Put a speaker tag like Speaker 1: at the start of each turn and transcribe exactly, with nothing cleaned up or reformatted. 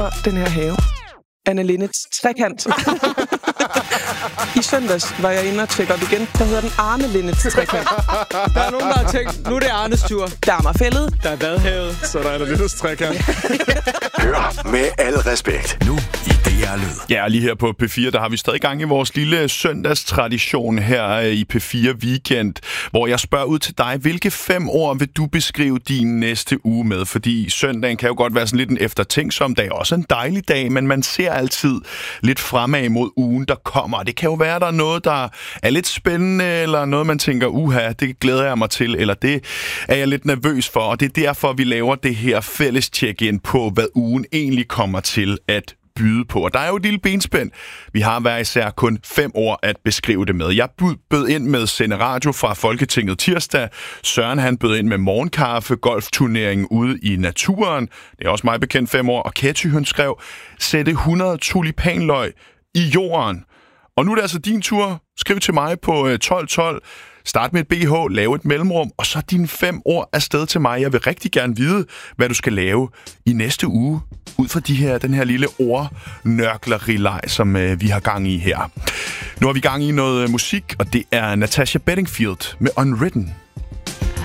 Speaker 1: den her have. Anne Linnets trekant. I søndags var jeg inde og tjekke op igen. Der hedder den Arne Linnets trekant.
Speaker 2: Der er nogen, der har tænkt, nu er det Arnes tur.
Speaker 1: Der er Marfællet.
Speaker 2: Der er Vadehavet.
Speaker 3: Så der er Anne Linnets trekant.
Speaker 4: Hør med al respekt. Nu i D R Lyd.
Speaker 3: Ja, lige her på P fire, der har vi stadig gang i vores lille søndagstradition her i P fire Weekend, hvor jeg spørger ud til dig, hvilke fem ord vil du beskrive din næste uge med? Fordi søndagen kan jo godt være sådan lidt en eftertænksom dag, også en dejlig dag, men man ser altid lidt fremad mod ugen, der kommer. Det kan jo være, der er noget, der er lidt spændende, eller noget, man tænker, uha, det glæder jeg mig til, eller det er jeg lidt nervøs for, og det er derfor, vi laver det her fælles check-in på, hvad ugen egentlig kommer til at byde på. Og der er jo et lille benspænd. Vi har hver især kun fem ord at beskrive det med. Jeg bød ind med Sende Radio fra Folketinget tirsdag. Søren han bød ind med morgenkaffe, golfturneringen ude i naturen. Det er også mig bekendt fem år. Og Ketty hun skrev, sætte hundrede tulipanløg i jorden. Og nu er det altså din tur. Skriv til mig på tolv tolv. Start med et B H, lave et mellemrum, og så dine fem ord afsted til mig. Jeg vil rigtig gerne vide, hvad du skal lave i næste uge, ud fra de her, den her lille ordnørklerileg, som øh, vi har gang i her. Nu har vi gang i noget musik, og det er Natasha Bedingfield med Unwritten.